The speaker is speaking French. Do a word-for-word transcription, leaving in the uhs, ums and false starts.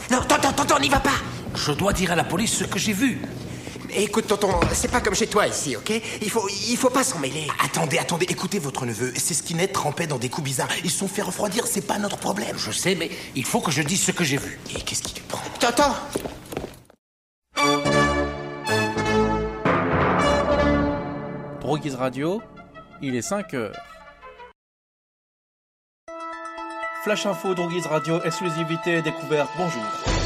Non, tonton, tonton, n'y va pas. Je dois dire à la police ce que j'ai vu. Écoute, tonton, c'est pas comme chez toi ici, ok? Il faut, il faut pas s'en mêler. Attendez, attendez, écoutez votre neveu. C'est Skinhead trempé dans des coups bizarres. Ils se sont fait refroidir, c'est pas notre problème. Je sais, mais il faut que je dise ce que j'ai vu. Et qu'est-ce qui te prend? Tonton! Droguise Radio, il est cinq heures. Flash Info, Droguise Radio, exclusivité, découverte, bonjour.